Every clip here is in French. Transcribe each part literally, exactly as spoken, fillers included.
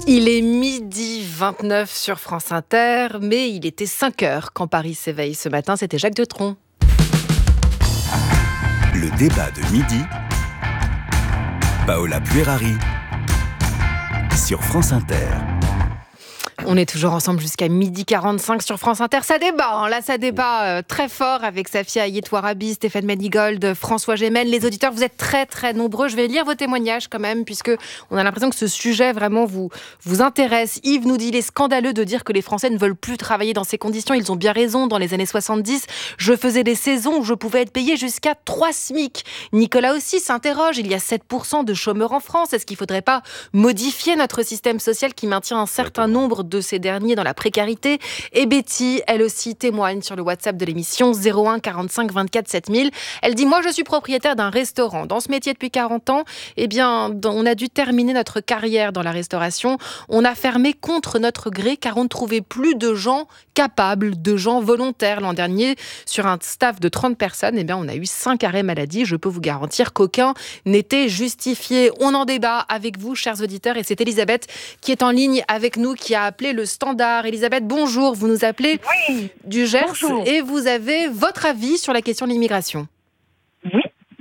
Il est midi vingt-neuf sur France Inter, mais il était cinq heures quand Paris s'éveille ce matin. C'était Jacques Dutronc. Le débat de midi, Paola Puerari sur France Inter. On est toujours ensemble jusqu'à midi quarante-cinq sur France Inter. Ça débat, hein. Là ça débat euh, très fort avec Safia Ayet Ouarabi, Stéphane Manigold, François Gémen. Les auditeurs, vous êtes très très nombreux. Je vais lire vos témoignages quand même, puisque on a l'impression que ce sujet vraiment vous, vous intéresse. Yves nous dit: il est scandaleux de dire que les Français ne veulent plus travailler dans ces conditions. Ils ont bien raison. Dans les années soixante-dix, je faisais des saisons où je pouvais être payé jusqu'à trois SMIC. Nicolas aussi s'interroge. Il y a sept pour cent de chômeurs en France. Est-ce qu'il ne faudrait pas modifier notre système social qui maintient un certain nombre de de ces derniers dans la précarité? Et Betty, elle aussi, témoigne sur le WhatsApp de l'émission zéro un quarante-cinq vingt-quatre sept mille. Elle dit: moi, je suis propriétaire d'un restaurant. Dans ce métier depuis quarante ans, eh bien, on a dû terminer notre carrière dans la restauration. On a fermé contre notre gré car on ne trouvait plus de gens capables, de gens volontaires. L'an dernier, sur un staff de trente personnes, eh bien, on a eu cinq arrêts maladie. Je peux vous garantir qu'aucun n'était justifié. On en débat avec vous, chers auditeurs, et c'est Elisabeth qui est en ligne avec nous, qui a appelé le standard. Elisabeth, bonjour, vous nous appelez oui, du Gers bonjour. Et vous avez votre avis sur la question de l'immigration. Oui,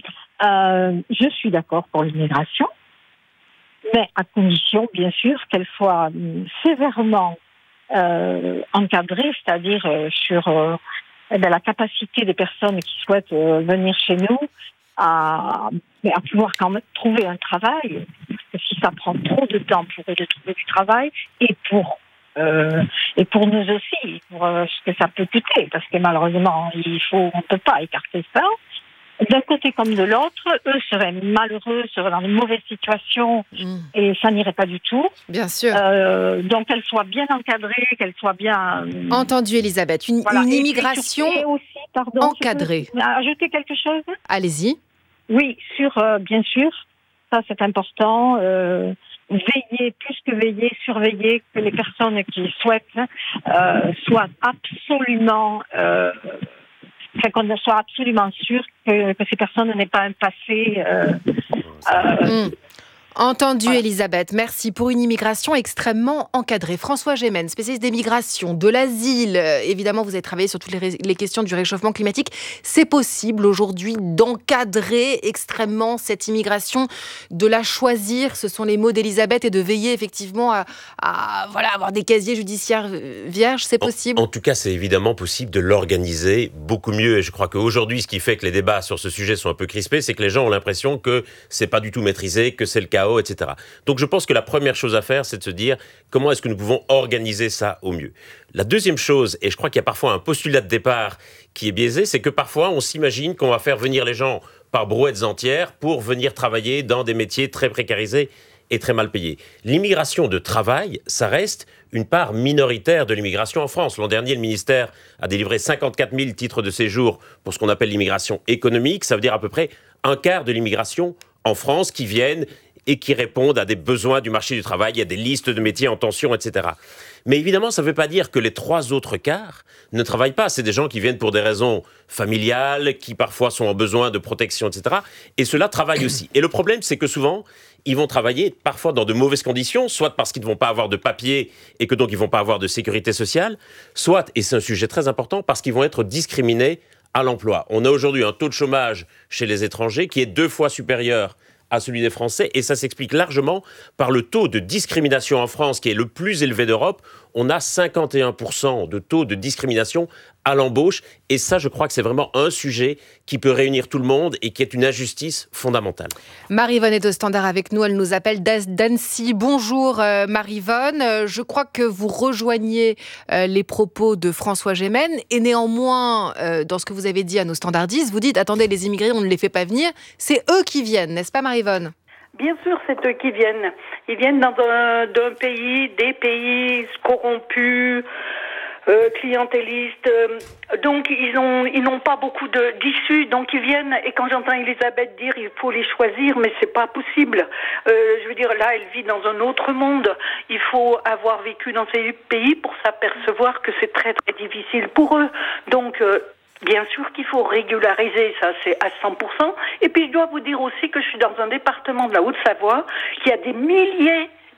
euh, je suis d'accord pour l'immigration, mais à condition, bien sûr, qu'elle soit sévèrement euh, encadrée, c'est-à-dire euh, sur euh, eh bien, la capacité des personnes qui souhaitent euh, venir chez nous à, à pouvoir quand même trouver un travail. Parce que si ça prend trop de temps pour eux de trouver du travail, et pour Euh, et pour nous aussi, pour euh, ce que ça peut coûter, parce que malheureusement, il faut, on ne peut pas écarter ça. D'un côté comme de l'autre, eux seraient malheureux, seraient dans une mauvaise situation, mmh. et ça n'irait pas du tout. Bien sûr. Euh, donc, qu'elle soit bien encadrée, qu'elle soit bien... Entendu, Elisabeth. Une, voilà. une immigration et, et aussi, pardon, encadrée. Je peux ajouter quelque chose ? Allez-y. Oui, sur, euh, bien sûr, ça c'est important. Euh, veiller, plus que veiller, surveiller que les personnes qui souhaitent euh, soient absolument, euh, qu'on soit absolument sûr que, que ces personnes n'aient pas un passé. Euh, euh, mmh. Entendu, voilà. Elisabeth. Merci. Pour une immigration extrêmement encadrée. François Gémen, spécialiste des migrations, de l'asile. Évidemment, vous avez travaillé sur toutes les, ré- les questions du réchauffement climatique. C'est possible aujourd'hui d'encadrer extrêmement cette immigration, de la choisir, ce sont les mots d'Elisabeth, et de veiller effectivement à, à voilà, avoir des casiers judiciaires vierges. C'est possible. En, en tout cas, c'est évidemment possible de l'organiser beaucoup mieux. Et je crois qu'aujourd'hui, ce qui fait que les débats sur ce sujet sont un peu crispés, c'est que les gens ont l'impression que c'est pas du tout maîtrisé, que c'est le cas, et cetera. Donc je pense que la première chose à faire, c'est de se dire comment est-ce que nous pouvons organiser ça au mieux. La deuxième chose, et je crois qu'il y a parfois un postulat de départ qui est biaisé, c'est que parfois on s'imagine qu'on va faire venir les gens par brouettes entières pour venir travailler dans des métiers très précarisés et très mal payés. L'immigration de travail, ça reste une part minoritaire de l'immigration en France. L'an dernier, le ministère a délivré cinquante-quatre mille titres de séjour pour ce qu'on appelle l'immigration économique. Ça veut dire à peu près un quart de l'immigration en France qui viennent et qui répondent à des besoins du marché du travail. Il y a des listes de métiers en tension, et cetera. Mais évidemment, ça ne veut pas dire que les trois autres quarts ne travaillent pas. C'est des gens qui viennent pour des raisons familiales, qui parfois sont en besoin de protection, et cetera. Et ceux-là travaillent aussi. Et le problème, c'est que souvent, ils vont travailler parfois dans de mauvaises conditions, soit parce qu'ils ne vont pas avoir de papier et que donc ils ne vont pas avoir de sécurité sociale, soit, et c'est un sujet très important, parce qu'ils vont être discriminés à l'emploi. On a aujourd'hui un taux de chômage chez les étrangers qui est deux fois supérieur à celui des Français, et ça s'explique largement par le taux de discrimination en France qui est le plus élevé d'Europe. On a cinquante et un pour cent de taux de discrimination à l'embauche, et ça, je crois que c'est vraiment un sujet qui peut réunir tout le monde et qui est une injustice fondamentale. Marie-Vonne est au standard avec nous, elle nous appelle d'Annecy. Bonjour euh, Marie-Vonne, euh, je crois que vous rejoignez euh, les propos de François Gémen, et néanmoins, euh, dans ce que vous avez dit à nos standardistes, vous dites, attendez, les immigrés, on ne les fait pas venir, c'est eux qui viennent, n'est-ce pas Marie-Vonne ? Bien sûr, c'est eux qui viennent. Ils viennent dans un, d'un pays, des pays corrompus, euh, clientélistes. Euh, donc, ils ont, ils n'ont pas beaucoup de, d'issues. Donc, ils viennent. Et quand j'entends Elisabeth dire, il faut les choisir, mais c'est pas possible. Euh, je veux dire, là, elle vit dans un autre monde. Il faut avoir vécu dans ces pays pour s'apercevoir que c'est très, très difficile pour eux. Donc, euh, bien sûr qu'il faut régulariser, ça c'est à cent pour cent. Et puis je dois vous dire aussi que je suis dans un département de la Haute-Savoie qui a des milliers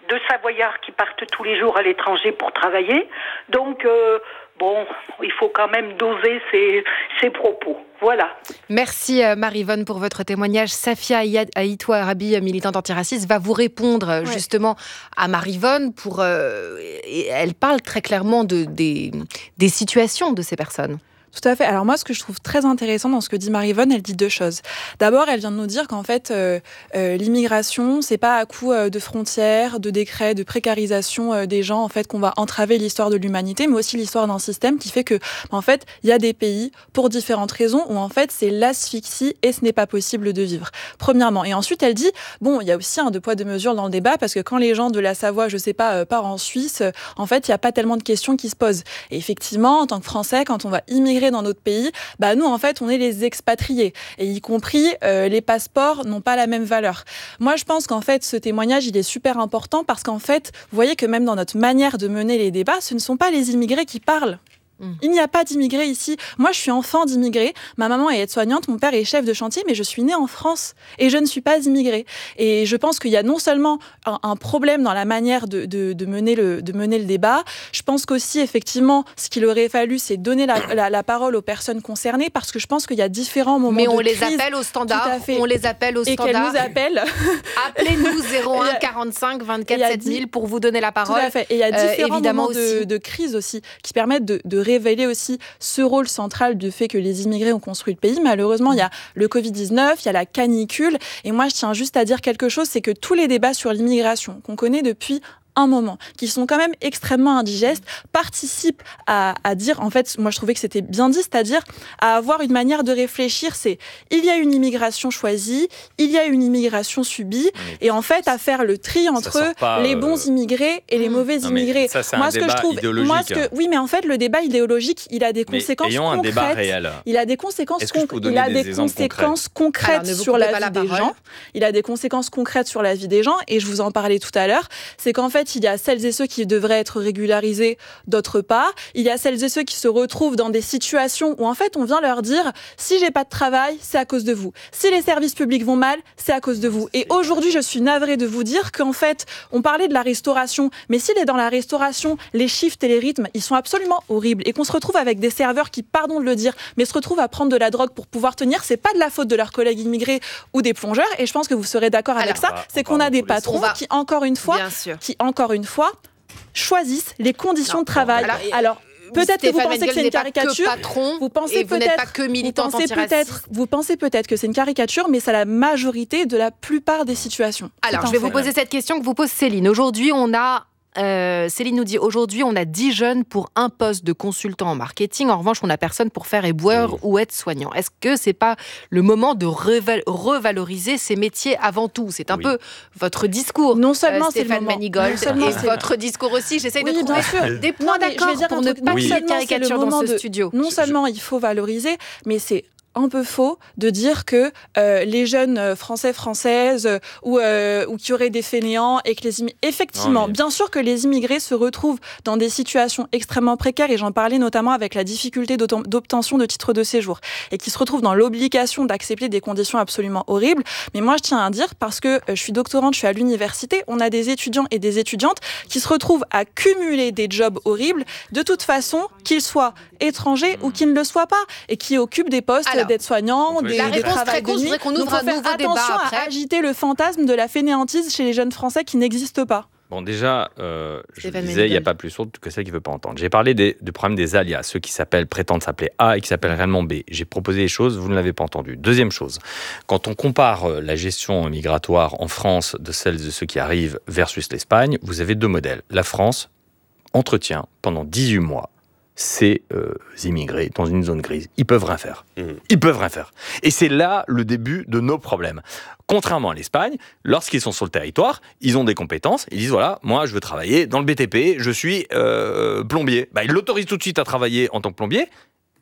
de Savoyards qui partent tous les jours à l'étranger pour travailler. Donc, euh, bon, il faut quand même doser ses, ses propos. Voilà. Merci Marie-Vonne pour votre témoignage. Safia Aïtoua Arabi, militante antiraciste, va vous répondre ouais. justement à Marie-Vonne. Pour, euh, et elle parle très clairement de, des, des situations de ces personnes. Tout à fait. Alors moi, ce que je trouve très intéressant dans ce que dit Marie-Vonne, elle dit deux choses. D'abord, elle vient de nous dire qu'en fait, euh, euh, l'immigration, c'est pas à coup euh, de frontières, de décrets, de précarisation euh, des gens, en fait, qu'on va entraver l'histoire de l'humanité, mais aussi l'histoire d'un système qui fait que, en fait, il y a des pays, pour différentes raisons, où en fait, c'est l'asphyxie et ce n'est pas possible de vivre. Premièrement. Et ensuite, elle dit, bon, il y a aussi un deux poids deux mesures dans le débat, parce que quand les gens de la Savoie, je sais pas, euh, partent en Suisse, euh, en fait, il n'y a pas tellement de questions qui se posent. Et effectivement, en tant que Français, quand on va immigrer dans notre pays, bah nous en fait on est les expatriés et y compris euh, les passeports n'ont pas la même valeur. Moi je pense qu'en fait ce témoignage il est super important parce qu'en fait vous voyez que même dans notre manière de mener les débats, ce ne sont pas les immigrés qui parlent. Il n'y a pas d'immigrés ici. Moi, je suis enfant d'immigrés. Ma maman est aide-soignante, mon père est chef de chantier, mais je suis née en France et je ne suis pas immigrée. Et je pense qu'il y a non seulement un, un problème dans la manière de, de, de, mener le, de mener le débat, je pense qu'aussi, effectivement, ce qu'il aurait fallu, c'est donner la, la, la parole aux personnes concernées parce que je pense qu'il y a différents moments de crise. Mais on les appelle au standard. On les appelle au et standard. Et qu'elles nous appellent. Appelez-nous zéro un quarante-cinq vingt-quatre sept mille pour vous donner la parole. Tout à fait. Et il y a différents euh, moments de, de crise aussi qui permettent de, de révéler aussi ce rôle central du fait que les immigrés ont construit le pays. Malheureusement, il y a le covid dix-neuf, il y a la canicule. Et moi, je tiens juste à dire quelque chose, c'est que tous les débats sur l'immigration qu'on connaît depuis un moment, qui sont quand même extrêmement indigestes, participent à, à dire, en fait, moi je trouvais que c'était bien dit, c'est-à-dire à avoir une manière de réfléchir, c'est il y a une immigration choisie, il y a une immigration subie, et en fait à faire le tri entre pas, les bons euh... immigrés et les mauvais non, immigrés. Ça, c'est moi, un ce débat que je trouve, idéologique. Moi, ce que, oui, mais en fait, le débat idéologique, il a des conséquences mais ayons concrètes. Un débat réel. Il a des conséquences, conc- il a des, des conséquences concrètes Alors, sur la vie la des gens. Il a des conséquences concrètes sur la vie des gens, et je vous en parlais tout à l'heure. C'est qu'en fait, il y a celles et ceux qui devraient être régularisés, d'autre part. Il y a celles et ceux qui se retrouvent dans des situations où en fait on vient leur dire si j'ai pas de travail, c'est à cause de vous. Si les services publics vont mal, c'est à cause de vous. Et aujourd'hui, je suis navrée de vous dire qu'en fait, on parlait de la restauration, mais s'il est dans la restauration, les shifts et les rythmes, ils sont absolument horribles. Et qu'on se retrouve avec des serveurs qui, pardon de le dire, mais se retrouvent à prendre de la drogue pour pouvoir tenir, c'est pas de la faute de leurs collègues immigrés ou des plongeurs. Et je pense que vous serez d'accord avec Alors, ça, c'est qu'on a des patrons va... qui, encore une fois, qui encore une fois, choisissent les conditions non, de travail. Alors, alors peut-être Stéphane que vous pensez Menguel que c'est une caricature. Pas que patron, vous pensez et vous n'êtes pas que militante vous pensez peut-être, vous pensez peut-être que c'est une caricature, mais c'est la majorité de la plupart des situations. Alors, je vais fait. vous poser cette question que vous pose Céline. Aujourd'hui, on a Euh, Céline nous dit, aujourd'hui, on a dix jeunes pour un poste de consultant en marketing. En revanche, on n'a personne pour faire éboueur mmh. ou être soignant. Est-ce que c'est pas le moment de reval- revaloriser ces métiers avant tout ? C'est un oui. peu votre discours, non seulement euh, Stéphane Manigold, et votre discours aussi. J'essaie oui, de trouver des points non, d'accord pour ne pas qu'il y ait de caricature dans ce de, studio. Non seulement il faut valoriser, mais c'est un peu faux de dire que euh, les jeunes français, françaises euh, ou, euh, ou qui auraient des fainéants et que les immigrés... Effectivement, non, mais... bien sûr que les immigrés se retrouvent dans des situations extrêmement précaires et j'en parlais notamment avec la difficulté d'obtention de titres de séjour et qui se retrouvent dans l'obligation d'accepter des conditions absolument horribles. Mais moi, je tiens à dire, parce que je suis doctorante, je suis à l'université, on a des étudiants et des étudiantes qui se retrouvent à cumuler des jobs horribles de toute façon, qu'ils soient étrangers mmh. ou qu'ils ne le soient pas et qui occupent des postes... Alors, d'aides-soignants, des, la des travailleurs. Je voudrais qu'on ouvre un nouveau débat après. À agiter le fantasme de la fainéantise chez les jeunes Français qui n'existe pas. Bon, déjà, euh, je disais, il n'y a pas plus sourde que celle qui ne veut pas entendre. J'ai parlé des, du problème des alias, ceux qui s'appellent, prétendent s'appeler A et qui s'appellent réellement B. J'ai proposé des choses, vous ne l'avez pas entendu. Deuxième chose, quand on compare la gestion migratoire en France de celles de ceux qui arrivent versus l'Espagne, vous avez deux modèles. La France entretient pendant dix-huit mois ces euh, immigrés dans une zone grise. Ils peuvent rien faire. Mmh. Ils peuvent rien faire. Et c'est là le début de nos problèmes. Contrairement à l'Espagne, lorsqu'ils sont sur le territoire, ils ont des compétences. Ils disent, voilà, moi, je veux travailler dans le B T P, je suis euh, plombier. Bah, ils l'autorisent tout de suite à travailler en tant que plombier.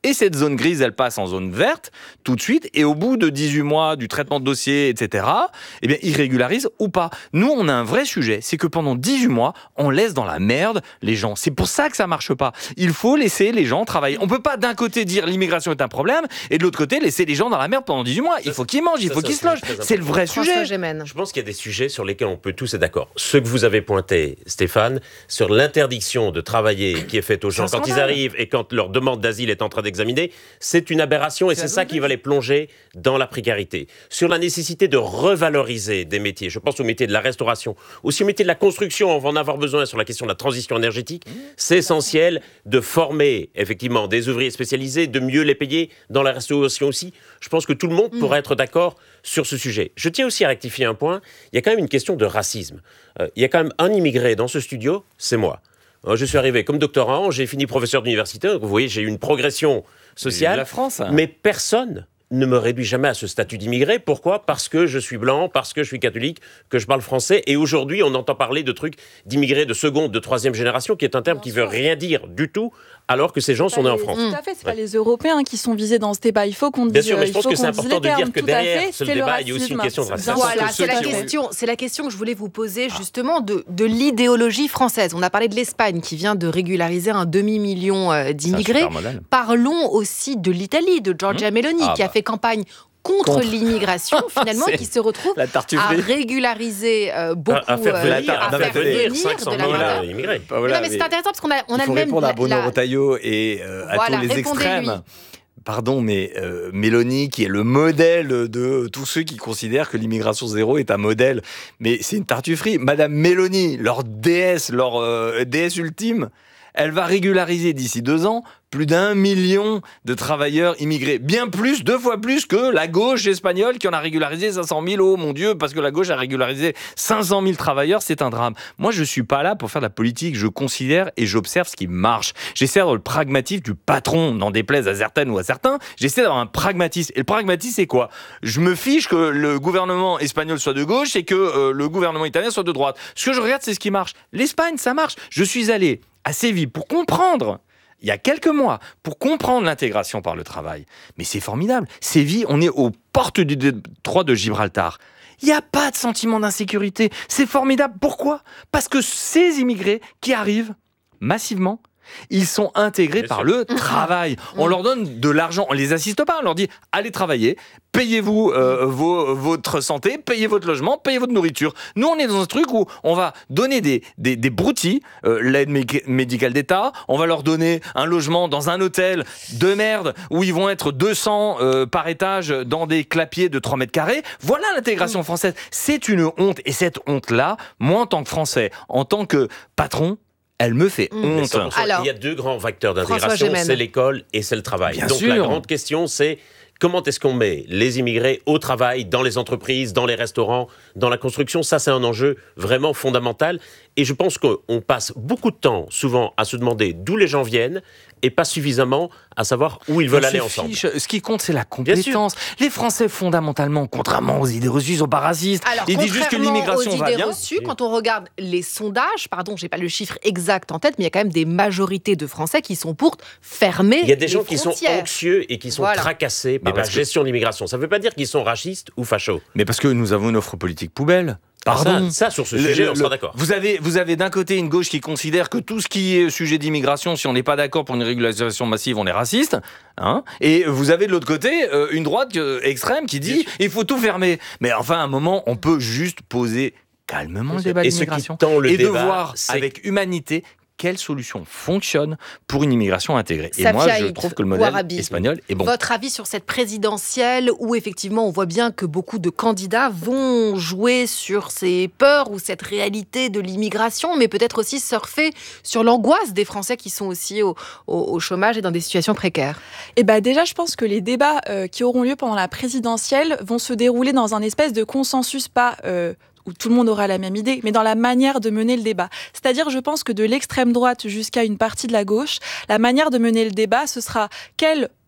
et cette zone grise, elle passe en zone verte tout de suite, et au bout de dix-huit mois du traitement de dossier, et cetera, eh bien, ils régularisent ou pas. Nous, on a un vrai sujet, c'est que pendant dix-huit mois, on laisse dans la merde les gens. C'est pour ça que ça marche pas. Il faut laisser les gens travailler. On peut pas d'un côté dire l'immigration est un problème, et de l'autre côté, laisser les gens dans la merde pendant dix-huit mois. Il faut qu'ils mangent, il faut qu'ils se logent. C'est le vrai sujet. Je pense qu'il y a des sujets sur lesquels on peut tous être d'accord. Ce que vous avez pointé, Stéphane, sur l'interdiction de travailler qui est faite aux gens quand ils arrivent et quand leur demande d'asile est en train d'examiner, c'est une aberration et c'est ça qui va les plonger dans la précarité. Sur la nécessité de revaloriser des métiers, je pense au métier de la restauration, aussi au métier de la construction, on va en avoir besoin sur la question de la transition énergétique. C'est essentiel de former effectivement des ouvriers spécialisés, de mieux les payer dans la restauration aussi. Je pense que tout le monde pourrait être d'accord sur ce sujet. Je tiens aussi à rectifier un point, il y a quand même une question de racisme. Euh, il y a quand même un immigré dans ce studio, c'est moi. Je suis arrivé comme doctorant, j'ai fini professeur d'université, donc vous voyez, j'ai eu une progression sociale, la France, hein. Mais personne ne me réduit jamais à ce statut d'immigré. Pourquoi ? Parce que je suis blanc, parce que je suis catholique, que je parle français. Et aujourd'hui, on entend parler de trucs d'immigrés de seconde, de troisième génération, qui est un terme qui ne veut rien dire du tout, alors que ces gens sont nés en France. Tout à fait, c'est ouais. pas les Européens qui sont visés dans ce débat. Il faut qu'on dise. Bien sûr, mais je pense que c'est important de dire que derrière ce débat, il y a aussi une question de racisme. Voilà, c'est la question, c'est la question que je voulais vous poser justement de, de l'idéologie française. On a parlé de l'Espagne qui vient de régulariser un demi-million d'immigrés. Parlons aussi de l'Italie, de Giorgia mmh. Meloni, ah, qui bah. a fait campagne contre, contre. l'immigration, finalement, qui se retrouve à régulariser euh, beaucoup, à, à faire venir, euh, à faire venir cinq cent mille immigrés. Bah voilà, non, mais c'est intéressant parce qu'on a, on a il faut le même... répondre à Bruno la... Retailleau et euh, à voilà, tous les extrêmes. Pardon, mais euh, Mélanie, qui est le modèle de tous ceux qui considèrent que l'immigration zéro est un modèle, mais c'est une tartufferie. Madame Mélanie, leur déesse, leur euh, déesse ultime, elle va régulariser d'ici deux ans plus d'un million de travailleurs immigrés. Bien plus, deux fois plus que la gauche espagnole qui en a régularisé cinq cent mille. Oh mon Dieu, parce que la gauche a régularisé cinq cent mille travailleurs, c'est un drame. Moi, je ne suis pas là pour faire de la politique. Je considère et j'observe ce qui marche. J'essaie d'avoir le pragmatisme du patron, n'en déplaise à certaines ou à certains. J'essaie d'avoir un pragmatisme. Et le pragmatisme, c'est quoi ? Je me fiche que le gouvernement espagnol soit de gauche et que euh, le gouvernement italien soit de droite. Ce que je regarde, c'est ce qui marche. L'Espagne, ça marche. Je suis allé à Séville pour comprendre, il y a quelques mois, pour comprendre l'intégration par le travail. Mais c'est formidable. Séville, on est aux portes du détroit de Gibraltar. Il n'y a pas de sentiment d'insécurité. C'est formidable. Pourquoi ? Parce que ces immigrés qui arrivent massivement, ils sont intégrés Bien par sûr. le travail. On leur donne de l'argent, on les assiste pas, on leur dit allez travailler, payez-vous euh, vos, votre santé, payez votre logement, payez votre nourriture. Nous, on est dans un truc où on va donner des, des, des broutilles, euh, l'aide mé- médicale d'État, on va leur donner un logement dans un hôtel de merde où ils vont être deux cents euh, par étage dans des clapiers de trois mètres carrés. Voilà l'intégration française. C'est une honte. Et cette honte-là, moi, en tant que Français, en tant que patron, elle me fait mmh. honte. Alors, il y a deux grands facteurs d'intégration, c'est l'école et c'est le travail. Bien Donc sûr. la grande question, c'est comment est-ce qu'on met les immigrés au travail, dans les entreprises, dans les restaurants, dans la construction ? Ça, c'est un enjeu vraiment fondamental. Et je pense qu'on passe beaucoup de temps, souvent, à se demander d'où les gens viennent et pas suffisamment à savoir où ils veulent aller ensemble. Fiche. Ce qui compte, c'est la compétence. Les Français, fondamentalement, contrairement aux idées reçues, ils sont pas racistes. Alors, ils disent juste que l'immigration va bien. Reçues, quand on regarde les sondages, pardon, j'ai pas le chiffre exact en tête, mais il y a quand même des majorités de Français qui sont pour fermer les frontières. Il y a des gens qui sont anxieux et qui sont voilà. tracassés par bah la gestion de l'immigration. Ça ne veut pas dire qu'ils sont racistes ou fachos. Mais parce que nous avons une offre politique poubelle. Pardon. Ça, ça, sur ce sujet, le, on sera d'accord. Vous avez, vous avez d'un côté une gauche qui considère que tout ce qui est sujet d'immigration, si on n'est pas d'accord pour une régularisation massive, on est raciste. Hein, et vous avez de l'autre côté euh, une droite euh, extrême qui dit il faut tout fermer. Mais enfin, à un moment, on peut juste poser calmement le débat d'immigration et de voir avec humanité quelle solution fonctionne pour une immigration intégrée. Et Safia moi, je Hit, trouve que le modèle Ouarabi, espagnol est bon. Votre avis sur cette présidentielle où effectivement on voit bien que beaucoup de candidats vont jouer sur ces peurs ou cette réalité de l'immigration, mais peut-être aussi surfer sur l'angoisse des Français qui sont aussi au, au, au chômage et dans des situations précaires. Eh ben déjà, je pense que les débats euh, qui auront lieu pendant la présidentielle vont se dérouler dans un espèce de consensus, pas... Euh, où tout le monde aura la même idée, mais dans la manière de mener le débat. C'est-à-dire, je pense que de l'extrême droite jusqu'à une partie de la gauche, la manière de mener le débat, ce sera quelle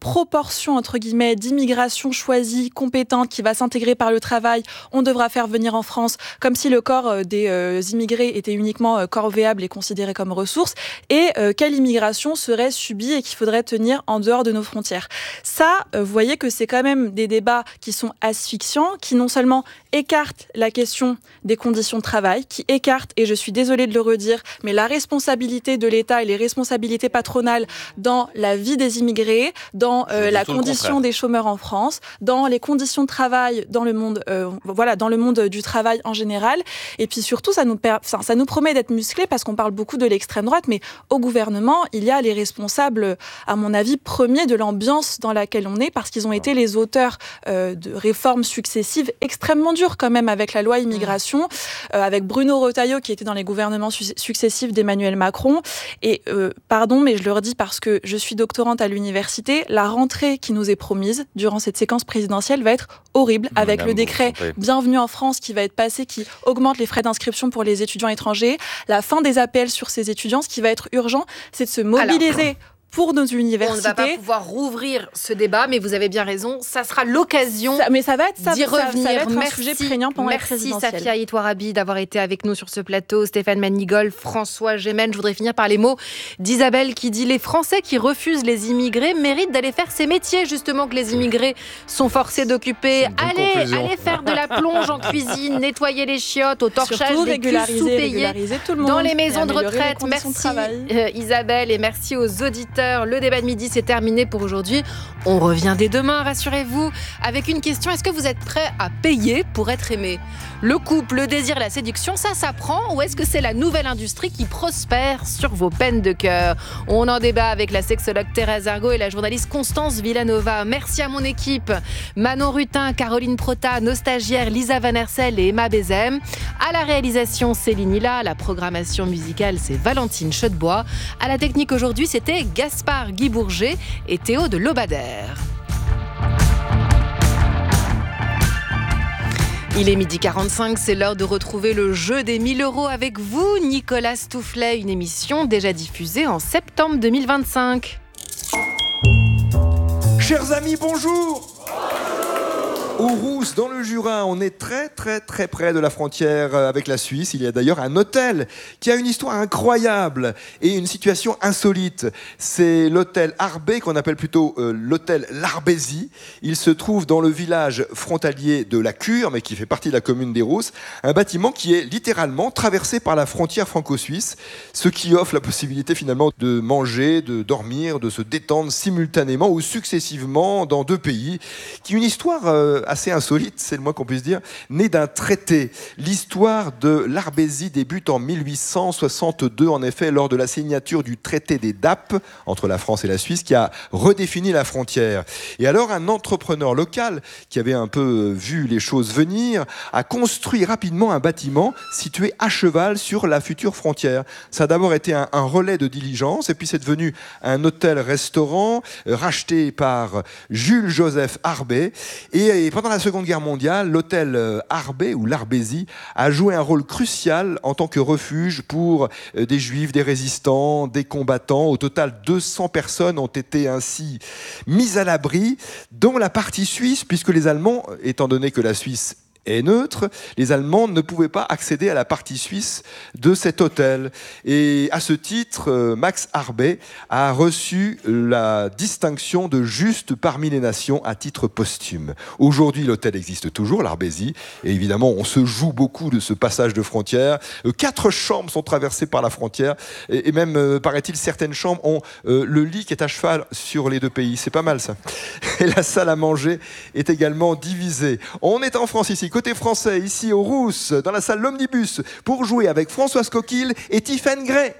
proportion, entre guillemets, d'immigration choisie, compétente, qui va s'intégrer par le travail, on devra faire venir en France, comme si le corps des euh, immigrés était uniquement euh, corvéable et considéré comme ressource, et euh, quelle immigration serait subie et qu'il faudrait tenir en dehors de nos frontières. Ça, euh, vous voyez que c'est quand même des débats qui sont asphyxiants, qui non seulement écartent la question des conditions de travail, qui écartent, et je suis désolée de le redire, mais la responsabilité de l'État et les responsabilités patronales dans la vie des immigrés, dans euh, la condition des chômeurs en France, dans les conditions de travail dans le monde, euh, voilà, dans le monde du travail en général. Et puis surtout, ça nous, per... enfin, ça nous promet d'être musclés parce qu'on parle beaucoup de l'extrême droite, mais au gouvernement, il y a les responsables, à mon avis, premiers de l'ambiance dans laquelle on est, parce qu'ils ont été les auteurs euh, de réformes successives extrêmement dures quand même, avec la loi immigration, euh, avec Bruno Retailleau qui était dans les gouvernements su- successifs d'Emmanuel Macron. Et euh, pardon, mais je le redis parce que je suis doctorante à l'université, la rentrée qui nous est promise durant cette séquence présidentielle va être horrible, avec Madame le décret Bienvenue en France qui va être passé, qui augmente les frais d'inscription pour les étudiants étrangers, la fin des A P L sur ces étudiants. Ce qui va être urgent, c'est de se mobiliser. Alors, pour nos universités. On ne va pas pouvoir rouvrir ce débat, mais vous avez bien raison, ça sera l'occasion ça, mais ça va être, ça, d'y ça, revenir. Ça va être merci, un sujet prégnant pendant la présidentielle. Merci Safia Hitouarabi d'avoir été avec nous sur ce plateau. Stéphane Manigold, François Gémen. Je voudrais finir par les mots d'Isabelle qui dit « Les Français qui refusent les immigrés méritent d'aller faire ces métiers justement que les immigrés sont forcés d'occuper. Allez, allez faire de la plonge en cuisine, nettoyer les chiottes, au torchage Surtout des culs sous-payés tout le monde dans les maisons de retraite. » Merci euh, Isabelle et merci aux auditeurs. Le débat de midi, c'est terminé pour aujourd'hui. On revient dès demain, rassurez-vous, avec une question. Est-ce que vous êtes prêts à payer pour être aimé ? Le couple, le désir, la séduction, ça s'apprend, ou est-ce que c'est la nouvelle industrie qui prospère sur vos peines de cœur ? On en débat avec la sexologue Thérèse Argot et la journaliste Constance Villanova. Merci à mon équipe, Manon Rutin, Caroline Prota, nos stagiaires Lisa Van Hersel et Emma Bézem. À la réalisation, Céline Hilla. La programmation musicale, c'est Valentine Chaudebois. À la technique aujourd'hui, c'était Gaspard Guy Bourget et Théo de Lobadère. Il est midi quarante-cinq, c'est l'heure de retrouver le jeu des mille euros avec vous, Nicolas Stoufflet, une émission déjà diffusée en septembre deux mille vingt-cinq. Chers amis, bonjour. Au Rousse, dans le Jura, on est très très très près de la frontière avec la Suisse. Il y a d'ailleurs un hôtel qui a une histoire incroyable et une situation insolite. C'est l'hôtel Arbé, qu'on appelle plutôt euh, l'hôtel L'Arbésie. Il se trouve dans le village frontalier de la Cure, mais qui fait partie de la commune des Rousses. Un bâtiment qui est littéralement traversé par la frontière franco-suisse, ce qui offre la possibilité finalement de manger, de dormir, de se détendre simultanément ou successivement dans deux pays, qui ont une histoire euh, assez insolite, c'est le moins qu'on puisse dire, né d'un traité. L'histoire de l'Arbésie débute en mille huit cent soixante-deux, en effet, lors de la signature du traité des Dappes entre la France et la Suisse, qui a redéfini la frontière. Et alors, un entrepreneur local, qui avait un peu vu les choses venir, a construit rapidement un bâtiment situé à cheval sur la future frontière. Ça a d'abord été un, un relais de diligence, et puis c'est devenu un hôtel-restaurant euh, racheté par Jules-Joseph Arbé. Et, et pendant la Seconde Guerre mondiale, l'hôtel Arbé ou l'Arbésie a joué un rôle crucial en tant que refuge pour des Juifs, des résistants, des combattants. Au total, deux cents personnes ont été ainsi mises à l'abri, dont la partie suisse, puisque les Allemands, étant donné que la Suisse est neutre, les Allemands ne pouvaient pas accéder à la partie suisse de cet hôtel. Et à ce titre, Max Arbé a reçu la distinction de juste parmi les nations à titre posthume. Aujourd'hui, l'hôtel existe toujours, l'Arbésie, et évidemment, on se joue beaucoup de ce passage de frontière. Quatre chambres sont traversées par la frontière, et même, paraît-il, certaines chambres ont le lit qui est à cheval sur les deux pays. C'est pas mal, ça. Et la salle à manger est également divisée. On est en France ici, côté français, ici au Rousse, dans la salle L'Omnibus, pour jouer avec Françoise Coquille et Tiffaine Gray.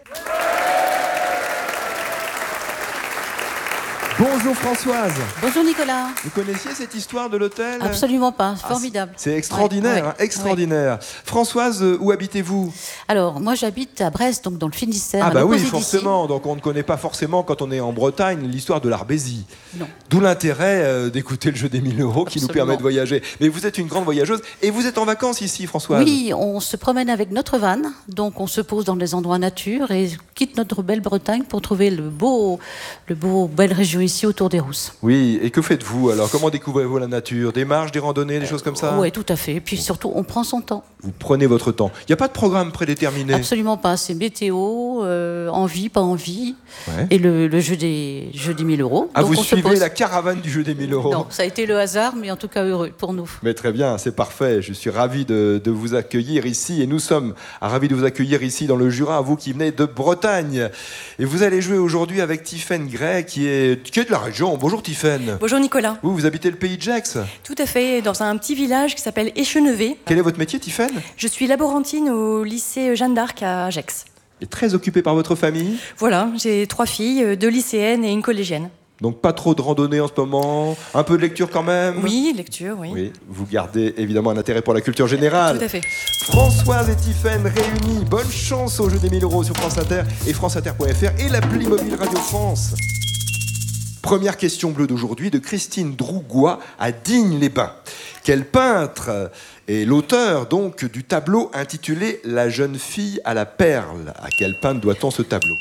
Bonjour Françoise. Bonjour Nicolas. Vous connaissiez cette histoire de l'hôtel ? Absolument pas, ah, formidable. C'est extraordinaire, ouais, hein, extraordinaire. Ouais. Françoise, où habitez-vous ? Alors, moi j'habite à Brest, donc dans le Finistère. Ah bah oui, forcément. Donc on ne connaît pas forcément, quand on est en Bretagne, l'histoire de l'Arbésie. Non. D'où l'intérêt euh, d'écouter le jeu des mille euros qui Absolument. Nous permet de voyager. Mais vous êtes une grande voyageuse et vous êtes en vacances ici, Françoise ? Oui, on se promène avec notre van, donc on se pose dans des endroits nature et quitte notre belle Bretagne pour trouver le beau, le beau belle région ici autour des Rousses. Oui, et que faites-vous alors? Comment découvrez-vous la nature? Des marches, des randonnées, des choses comme ça? Oui, tout à fait. Et puis surtout, on prend son temps. Vous prenez votre temps. Il n'y a pas de programme prédéterminé? Absolument pas. C'est météo, euh, envie, pas envie. Ouais. Et le, le jeu, des, jeu des mille euros. Ah, Donc vous on suivez se pose... la caravane du jeu des mille euros? Non, ça a été le hasard, mais en tout cas heureux pour nous. Mais très bien, c'est parfait. Je suis ravi de, de vous accueillir ici. Et nous sommes ravis de vous accueillir ici dans le Jura, vous qui venez de Bretagne. Et vous allez jouer aujourd'hui avec Tiffaine Gray, qui est, qui est de la région. Bonjour Tiffaine. Bonjour Nicolas. Vous, vous habitez le pays de Gex? Tout à fait, dans un petit village qui s'appelle Échenevé. Quel est votre métier, Tiffaine? Je suis laborantine au lycée Jeanne d'Arc à Gex. Et très occupée par votre famille? Voilà, j'ai trois filles, deux lycéennes et une collégienne. Donc pas trop de randonnée en ce moment, un peu de lecture quand même? Oui, lecture, oui. Oui, vous gardez évidemment un intérêt pour la culture générale. Tout à fait. Françoise et Tiffaine réunis, bonne chance au jeu des mille euros sur France Inter et France Inter point F R et l'appli mobile Radio France. Première question bleue d'aujourd'hui de Christine Drougois à Digne-les-Bains. Quel peintre est l'auteur donc du tableau intitulé La jeune fille à la perle? À quel peintre doit-on ce tableau?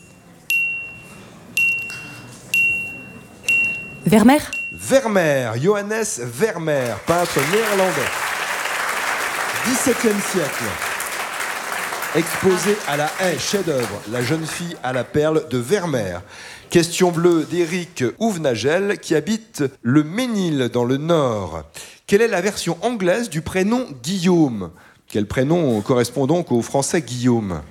Vermeer? Vermeer, Johannes Vermeer, peintre néerlandais. dix-septième siècle. Exposé à la haie, chef-d'œuvre, La jeune fille à la perle de Vermeer. Question bleue d'Éric Ouvenagel qui habite le Ménil dans le Nord. Quelle est la version anglaise du prénom Guillaume? Quel prénom correspond donc au français Guillaume?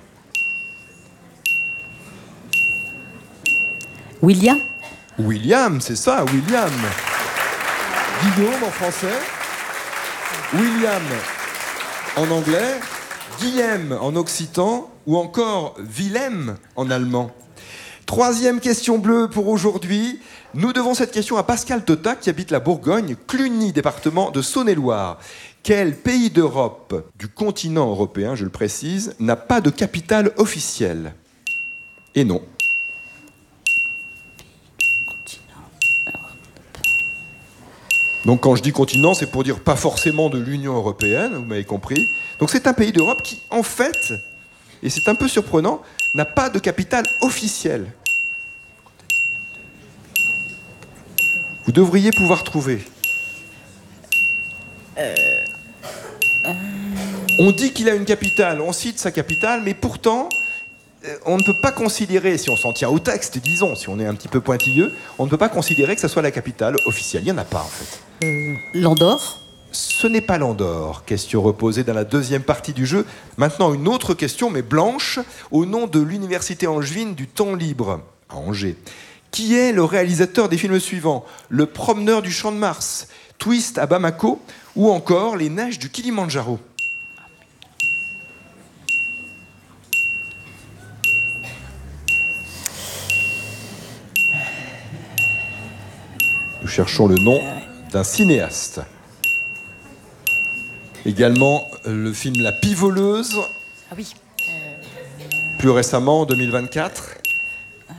William? William, c'est ça, William. Guillaume en français, William en anglais, Guillaume en occitan ou encore Willem en allemand. Troisième question bleue pour aujourd'hui. Nous devons cette question à Pascal Tota qui habite la Bourgogne, Cluny, département de Saône-et-Loire. Quel pays d'Europe, du continent européen, je le précise, n'a pas de capitale officielle? Et non. Donc quand je dis continent, c'est pour dire pas forcément de l'Union européenne, vous m'avez compris. Donc c'est un pays d'Europe qui, en fait, et c'est un peu surprenant, n'a pas de capitale officielle. Vous devriez pouvoir trouver. Euh, euh... On dit qu'il a une capitale, on cite sa capitale, mais pourtant, on ne peut pas considérer, si on s'en tient au texte, disons, si on est un petit peu pointilleux, on ne peut pas considérer que ça soit la capitale officielle. Il n'y en a pas, en fait. Euh, L'Andorre? Ce n'est pas l'Andorre. Question reposée dans la deuxième partie du jeu. Maintenant, une autre question, mais blanche, au nom de l'Université angevine du temps libre, à Angers. Qui est le réalisateur des films suivants? Le promeneur du Champ de Mars, Twist à Bamako, ou encore Les neiges du Kilimandjaro? Nous cherchons le nom d'un cinéaste. Également le film La Pivoleuse. Ah oui. Euh... Plus récemment, en deux mille vingt-quatre. Euh...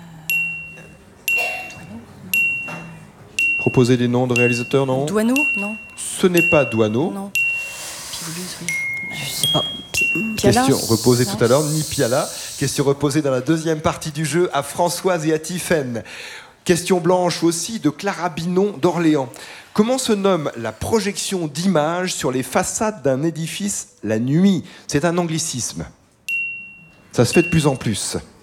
Proposer des noms de réalisateurs, non? Douaneau, non. Ce n'est pas Douaneau. Non. Pivoleuse, oui. Je sais pas. Piala, question reposée non. tout à l'heure, ni Piala. Question reposée dans la deuxième partie du jeu à Françoise et à Tiffaine. Question blanche aussi de Clara Binon d'Orléans. Comment se nomme la projection d'images sur les façades d'un édifice la nuit? C'est un anglicisme. Ça se fait de plus en plus.